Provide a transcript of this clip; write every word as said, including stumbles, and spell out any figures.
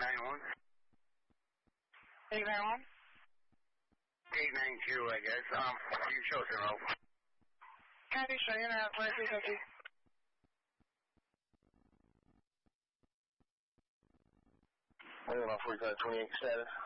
nine one. eight nine one? eight nine two, I guess. Um, you show some rope. Copy, show you now. Where's the cookie? I don't know, forty-five twenty-eight status.